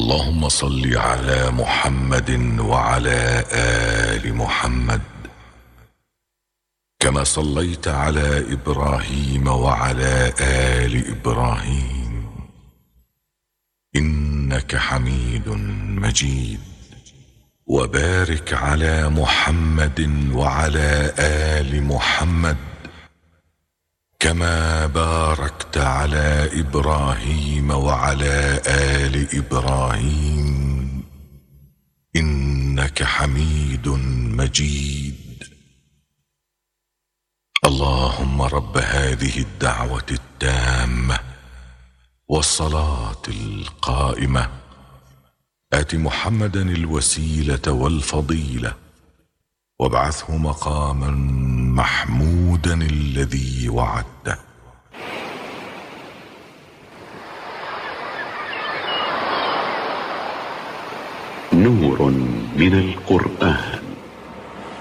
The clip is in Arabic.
اللهم صل على محمد وعلى آل محمد كما صليت على إبراهيم وعلى آل إبراهيم إنك حميد مجيد. وبارك على محمد وعلى آل محمد كما باركت على إبراهيم وعلى آل إبراهيم إنك حميد مجيد. اللهم رب هذه الدعوة التامة والصلاة القائمة آت محمدا الوسيلة والفضيلة وابعثه مقاما محمودا الذي وعدته. نور من القرآن.